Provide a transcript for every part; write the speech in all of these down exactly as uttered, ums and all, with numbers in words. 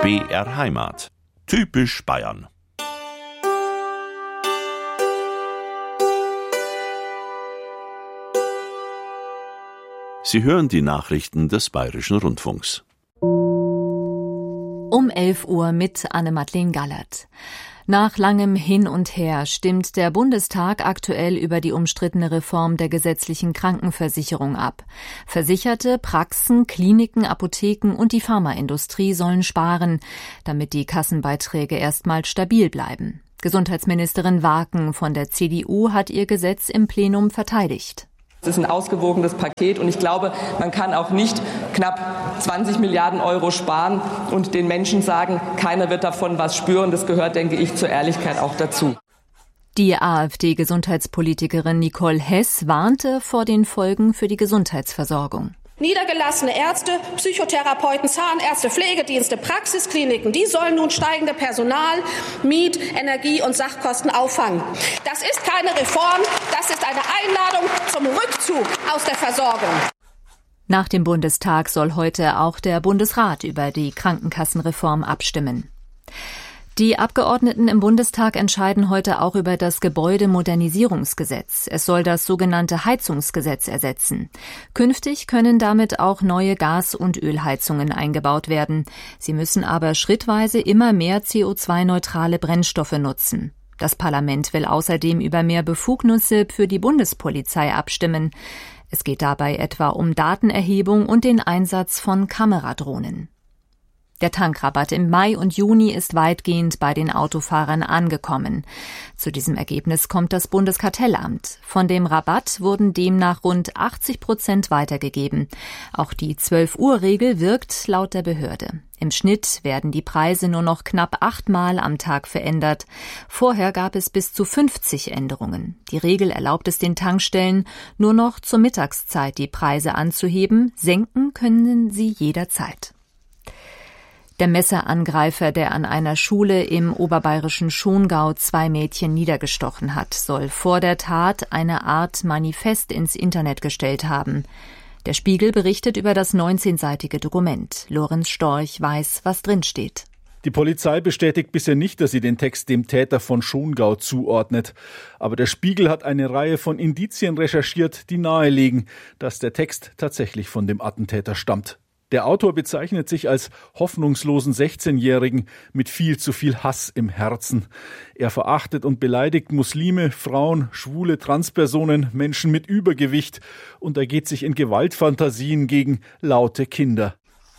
B R Heimat. Typisch Bayern. Sie hören die Nachrichten des Bayerischen Rundfunks. Um elf Uhr mit Anne-Madeleine Gallert. Nach langem Hin und Her stimmt der Bundestag aktuell über die umstrittene Reform der gesetzlichen Krankenversicherung ab. Versicherte, Praxen, Kliniken, Apotheken und die Pharmaindustrie sollen sparen, damit die Kassenbeiträge erstmal stabil bleiben. Gesundheitsministerin Waaken von der C D U hat ihr Gesetz im Plenum verteidigt. Es ist ein ausgewogenes Paket und ich glaube, man kann auch nicht knapp zwanzig Milliarden Euro sparen und den Menschen sagen, keiner wird davon was spüren. Das gehört, denke ich, zur Ehrlichkeit auch dazu. Die AfD-Gesundheitspolitikerin Nicole Hess warnte vor den Folgen für die Gesundheitsversorgung. Niedergelassene Ärzte, Psychotherapeuten, Zahnärzte, Pflegedienste, Praxiskliniken, die sollen nun steigende Personal-, Miet-, Energie- und Sachkosten auffangen. Das ist keine Reform, das ist eine Einladung zum Rückzug aus der Versorgung. Nach dem Bundestag soll heute auch der Bundesrat über die Krankenkassenreform abstimmen. Die Abgeordneten im Bundestag entscheiden heute auch über das Gebäudemodernisierungsgesetz. Es soll das sogenannte Heizungsgesetz ersetzen. Künftig können damit auch neue Gas- und Ölheizungen eingebaut werden. Sie müssen aber schrittweise immer mehr C O zwei neutrale Brennstoffe nutzen. Das Parlament will außerdem über mehr Befugnisse für die Bundespolizei abstimmen. Es geht dabei etwa um Datenerhebung und den Einsatz von Kameradrohnen. Der Tankrabatt im Mai und Juni ist weitgehend bei den Autofahrern angekommen. Zu diesem Ergebnis kommt das Bundeskartellamt. Von dem Rabatt wurden demnach rund achtzig Prozent weitergegeben. Auch die zwölf-Uhr-Regel wirkt laut der Behörde. Im Schnitt werden die Preise nur noch knapp achtmal am Tag verändert. Vorher gab es bis zu fünfzig Änderungen. Die Regel erlaubt es den Tankstellen, nur noch zur Mittagszeit die Preise anzuheben. Senken können sie jederzeit. Der Messerangreifer, der an einer Schule im oberbayerischen Schongau zwei Mädchen niedergestochen hat, soll vor der Tat eine Art Manifest ins Internet gestellt haben. Der Spiegel berichtet über das neunzehnseitige Dokument. Lorenz Storch weiß, was drinsteht. Die Polizei bestätigt bisher nicht, dass sie den Text dem Täter von Schongau zuordnet. Aber der Spiegel hat eine Reihe von Indizien recherchiert, die nahelegen, dass der Text tatsächlich von dem Attentäter stammt. Der Autor bezeichnet sich als hoffnungslosen sechzehnjährigen mit viel zu viel Hass im Herzen. Er verachtet und beleidigt Muslime, Frauen, schwule Transpersonen, Menschen mit Übergewicht und ergeht sich in Gewaltfantasien gegen laute Kinder.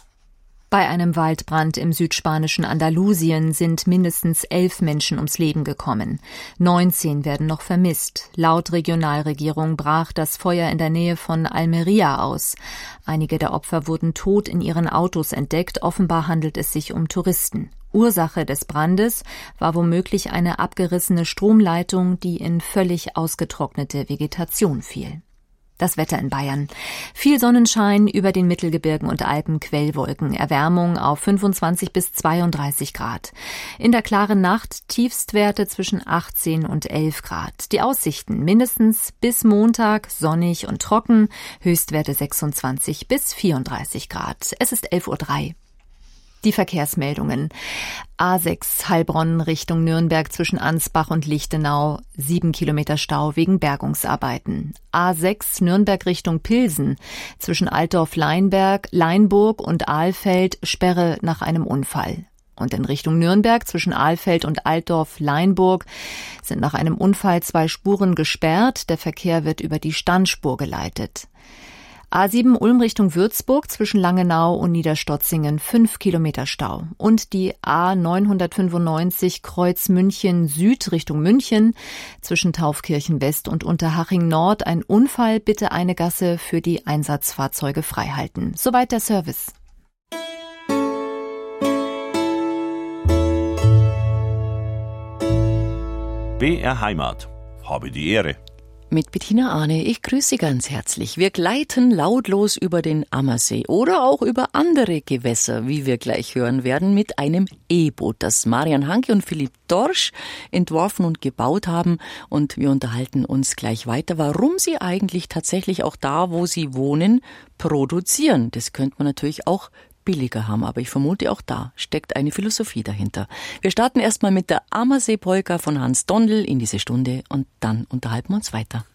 Bei einem Waldbrand im südspanischen Andalusien sind mindestens elf Menschen ums Leben gekommen. neunzehn werden noch vermisst. Laut Regionalregierung brach das Feuer in der Nähe von Almería aus. Einige der Opfer wurden tot in ihren Autos entdeckt. Offenbar handelt es sich um Touristen. Ursache des Brandes war womöglich eine abgerissene Stromleitung, die in völlig ausgetrocknete Vegetation fiel. Das Wetter in Bayern. Viel Sonnenschein, über den Mittelgebirgen und Alpen Quellwolken. Erwärmung auf fünfundzwanzig bis zweiunddreißig Grad. In der klaren Nacht Tiefstwerte zwischen achtzehn und elf Grad. Die Aussichten mindestens bis Montag sonnig und trocken. Höchstwerte sechsundzwanzig bis vierunddreißig Grad. Es ist elf Uhr drei. Die Verkehrsmeldungen. A sechs Heilbronn Richtung Nürnberg zwischen Ansbach und Lichtenau, sieben Kilometer Stau wegen Bergungsarbeiten. A sechs Nürnberg Richtung Pilsen zwischen Altdorf-Leinberg, Leinburg und Ahlfeld, Sperre nach einem Unfall. Und in Richtung Nürnberg zwischen Ahlfeld und Altdorf-Leinburg sind nach einem Unfall zwei Spuren gesperrt. Der Verkehr wird über die Standspur geleitet. A sieben Ulm Richtung Würzburg zwischen Langenau und Niederstotzingen fünf Kilometer Stau. Und die A neunhundertfünfundneunzig Kreuz München Süd Richtung München zwischen Taufkirchen West und Unterhaching Nord ein Unfall, bitte eine Gasse für die Einsatzfahrzeuge freihalten. Soweit der Service. B R Heimat. Habe die Ehre. Mit Bettina Arne, ich grüße Sie ganz herzlich. Wir gleiten lautlos über den Ammersee oder auch über andere Gewässer, wie wir gleich hören werden, mit einem E-Boot, das Marian Hanke und Philipp Dorsch entworfen und gebaut haben. Und wir unterhalten uns gleich weiter, warum sie eigentlich tatsächlich auch da, wo sie wohnen, produzieren. Das könnte man natürlich auch billiger haben. Aber ich vermute, auch da steckt eine Philosophie dahinter. Wir starten erstmal mit der Ammersee-Polka von Hans Dondel in diese Stunde und dann unterhalten wir uns weiter.